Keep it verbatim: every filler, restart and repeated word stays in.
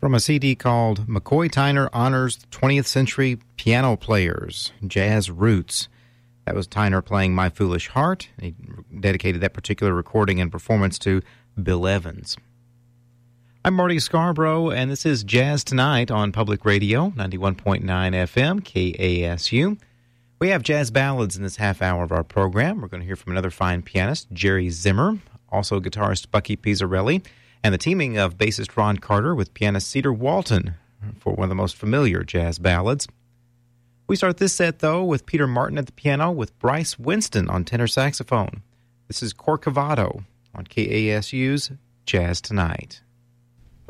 From a C D called McCoy Tyner Honors twentieth Century Piano Players, Jazz Roots. That was Tyner playing My Foolish Heart. He dedicated that particular recording and performance to Bill Evans. I'm Marty Scarborough, and this is Jazz Tonight on Public Radio, ninety-one point nine F M, K A S U. We have jazz ballads in this half hour of our program. We're going to hear from another fine pianist, Jerry Zimmer, also guitarist Bucky Pizzarelli, and the teaming of bassist Ron Carter with pianist Cedar Walton for one of the most familiar jazz ballads. We start this set, though, with Peter Martin at the piano with Bryce Winston on tenor saxophone. This is Corcovado on K A S U's Jazz Tonight.